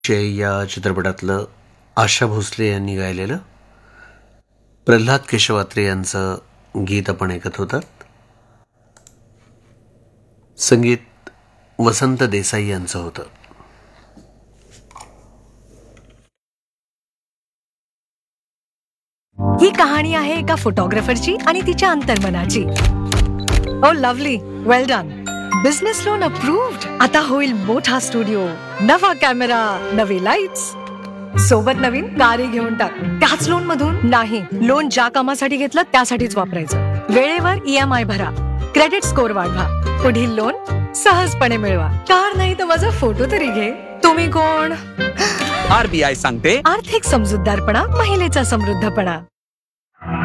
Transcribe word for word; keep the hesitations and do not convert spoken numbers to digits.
जय या चित्रपटातलं आशा भोसले यांनी गायलेलं प्रल्हाद केशवात्रे यांचं गीत आपण ऐकत होतात. संगीत वसंत देसाई यांचं होतं. ही कहाणी आहे एका फोटोग्राफरची आणि तिच्या अंतर्मनाची. ओ लवली, वेल डन. Business loan approved. आता होईल मोठा स्टुडिओ, नवा कॅमेरा, नवे लाईट्स, सोबत नवीन कारी घेऊन टाक. त्याच लोन मधून नाही, लोन ज्या कामासाठी घेतलं त्यासाठीच वापरायचं. वेळेवर ईएमआय भरा, क्रेडिट स्कोअर वाढवा, पुढील लोन सहजपणे मिळवा. कार नाही तर माझा फोटो तरी घे. तुम्ही कोण? आरबीआय सांगते, आर्थिक समजूतदारपणा महिलेचा समृद्धपणा.